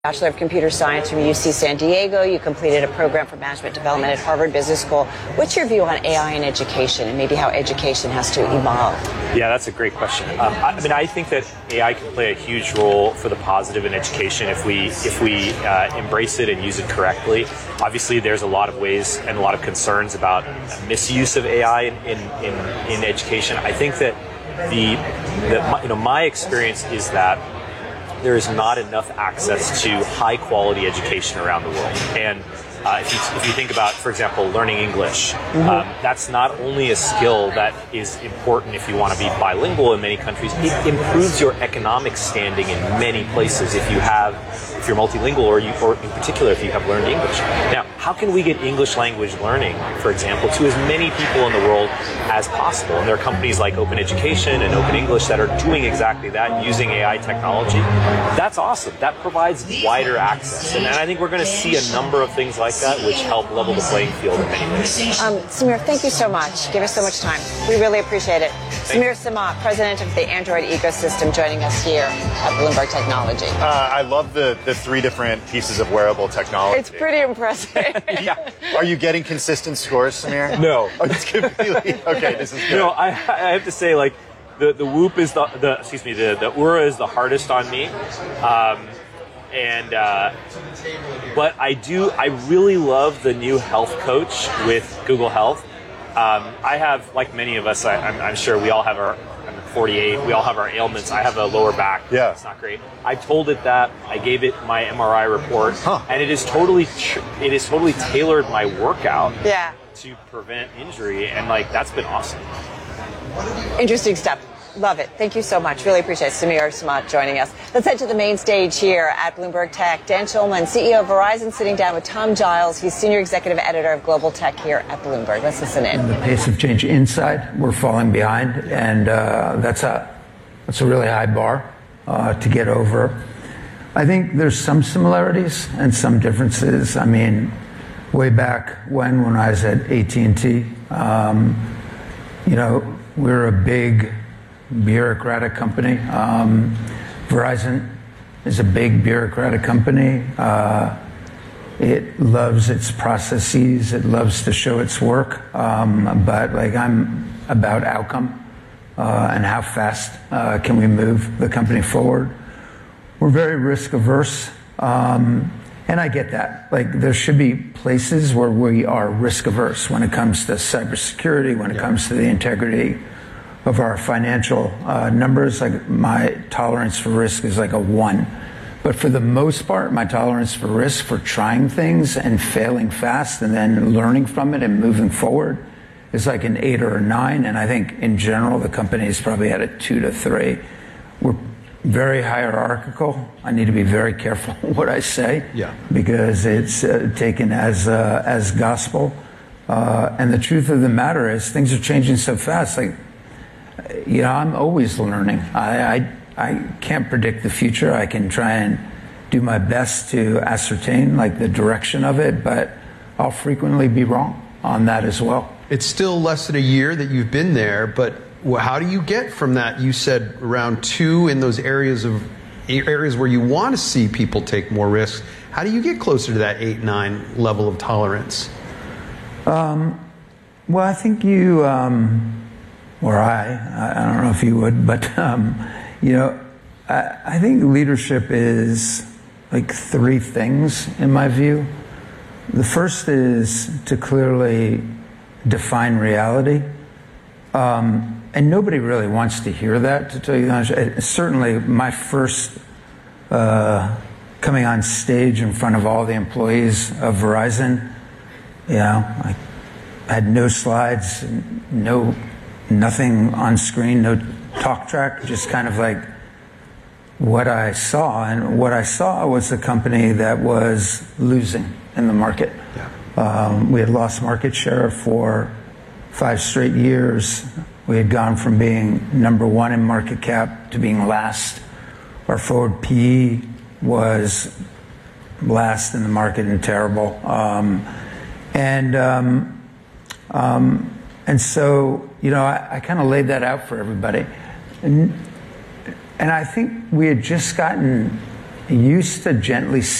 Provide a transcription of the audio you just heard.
Bachelor of Computer Science from UC San Diego. You completed a program for management development at Harvard Business School. What's your view on AI in education and maybe how education has to evolve? Yeah, that's a great question. I think that AI can play a huge role for the positive in education if we embrace it and use it correctly. Obviously, there's a lot of ways and a lot of concerns about misuse of AI in education. I think that my experience is that there is not enough access to high quality education around the world. And if you think about, for example, learning English, that's not only a skill that is important if you want to be bilingual in many countries, it improves your economic standing in many places if you're multilingual or in particular if you have learned English. Now, how can we get English language learning, for example, to as many people in the world as possible? And there are companies like Open Education and Open English that are doing exactly that using AI technology. That's awesome. That provides wider access. And I think we're going to see a number of things like that which help level the playing field in many ways. Samir, thank you so much. Give us so much time. We really appreciate it. Samir Samat, president of the Android ecosystem, joining us here at Bloomberg Technology. I love the three different pieces of wearable technology. It's pretty impressive. Yeah. Are you getting consistent scores, Samir? No. Oh, it's completely okay. This is good. No, I have to say, like, the Whoop is the Oura is the hardest on me. But I really love the new health coach with Google Health. I have, like many of us, I'm sure we all have I'm 48, we all have our ailments. I have a lower back. Yeah. It's not great. I told it that, I gave it my MRI report, and it is totally tailored my workout to prevent injury, and like, that's been awesome. Interesting stuff. Love it. Thank you so much. Really appreciate it. Samir Samat joining us. Let's head to the main stage here at Bloomberg Tech. Dan Schulman, CEO of Verizon, sitting down with Tom Giles. He's Senior Executive Editor of Global Tech here at Bloomberg. Let's listen in. The pace of change inside, we're falling behind, and that's a really high bar to get over. I think there's some similarities and some differences. I mean, way back when I was at AT&T, we're a big bureaucratic company. Verizon is a big bureaucratic company. It loves its processes. It loves to show its work. But like, I'm about outcome and how fast can we move the company forward. We're very risk averse. And I get that. Like, there should be places where we are risk averse when it comes to cybersecurity, when it comes to the integrity of our financial numbers. Like, my tolerance for risk is like a 1. But for the most part, my tolerance for risk, for trying things and failing fast and then learning from it and moving forward, is like an 8 or a 9. And I think in general, the company is probably at a 2 to 3. We're very hierarchical. I need to be very careful what I say, because it's taken as gospel. And the truth of the matter is, things are changing so fast. Like, I'm always learning. I can't predict the future. I can try and do my best to ascertain like the direction of it, but I'll frequently be wrong on that as well. It's still less than a year that you've been there, but how do you get from that? You said around 2 in those areas where you want to see people take more risks. How do you get closer to that 8, 9 level of tolerance? Well, I think you, or I don't know if you would, but, I think leadership is like 3 things in my view. The first is to clearly define reality. And nobody really wants to hear that, to tell you the honest. Certainly my first coming on stage in front of all the employees of Verizon, I had no slides, nothing on screen, no talk track, just kind of like what I saw. And what I saw was a company that was losing in the market. We had lost market share for 5 straight years. We had gone from being number 1 in market cap to being last. Our forward PE was last in the market and terrible. And so, I kind of laid that out for everybody. And I think we had just gotten He used to gently